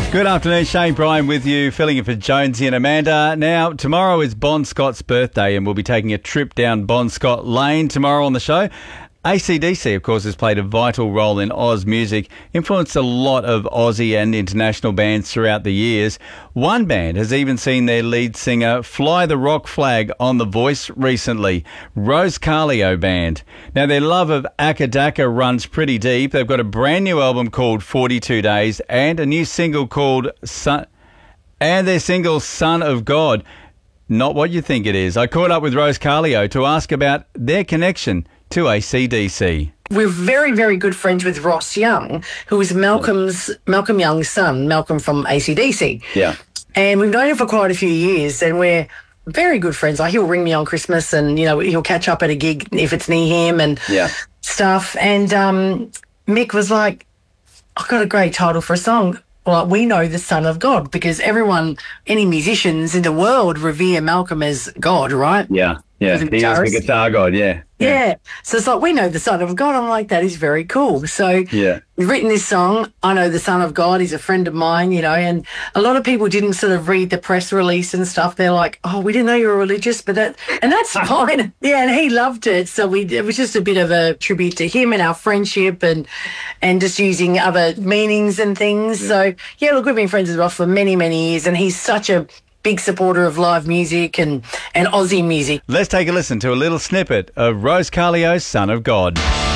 Good afternoon, Shane Bryan with you, filling in for Jonesy and Amanda. Now, tomorrow is Bon Scott's birthday and we'll be taking a trip down Bon Scott Lane tomorrow on the show. AC/DC, of course, has played a vital role in Oz music, influenced a lot of Aussie and international bands throughout the years. One band has even seen their lead singer fly the rock flag on The Voice recently, Rose Carlio Band. Now, their love of Akadaka runs pretty deep. They've got a brand new album called 42 Days and a new single called Son, and their single Son of God. Not what you think it is. I caught up with Rose Carlio to ask about their connection to AC/DC. We're very, very good friends with Ross Young, who is Malcolm Young's son, Malcolm from AC/DC. Yeah. And we've known him for quite a few years, and we're very good friends. Like, he'll ring me on Christmas and, you know, he'll catch up at a gig if it's near him and stuff. And Mick was like, I've got a great title for a song. Well, we know the Son of God, because everyone, any musicians in the world revere Malcolm as God, right? Yeah. He is the guitar god, Yeah. So it's like, we know the Son of God. I'm like, that is very cool. So we've written this song. I know the Son of God. He's a friend of mine, you know, and a lot of people didn't sort of read the press release and stuff. They're like, oh, we didn't know you were religious, but that's fine. Yeah, and he loved it. So it was just a bit of a tribute to him and our friendship and just using other meanings and things. So, yeah, look, we've been friends with Ross for many, many years, and he's such a big supporter of live music and Aussie music. Let's take a listen to a little snippet of Rose Carlio's Son of God.